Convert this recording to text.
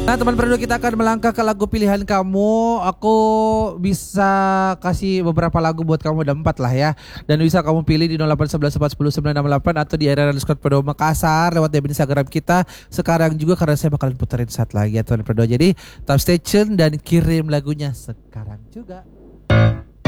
Nah teman Fredo, kita akan melangkah ke lagu pilihan kamu. Aku bisa kasih beberapa lagu buat kamu, ada 4 lah ya. Dan bisa kamu pilih di 0811410968 atau di @Fredo Makassar lewat DM Instagram kita sekarang juga, karena saya bakalan puterin saat lagi ya teman Fredo. Jadi tetap stay tune dan kirim lagunya sekarang juga.